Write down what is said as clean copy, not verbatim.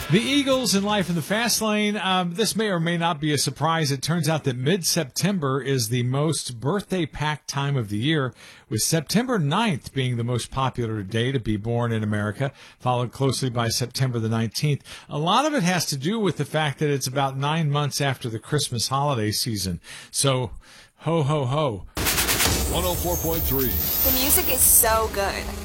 The Eagles in Life in the Fast Lane. This may or may not be a surprise. It turns out that mid-September is the most birthday-packed time of the year, with September 9th being the most popular day to be born in America, followed closely by September the 19th. A lot of it has to do with the fact that it's about 9 months after the Christmas holiday season. So, ho, ho, ho. 104.3. The music is so good.